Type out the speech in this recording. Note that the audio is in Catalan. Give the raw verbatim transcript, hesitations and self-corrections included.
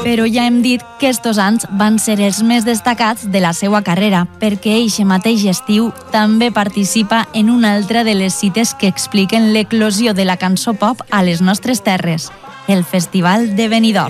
Però ja hem dit que estos anys van ser els més destacats de la seva carrera, perquè eixe mateix estiu també participa en una altra de les cites que expliquen l'eclosió de la cançó pop a les nostres terres, el Festival de Benidorm.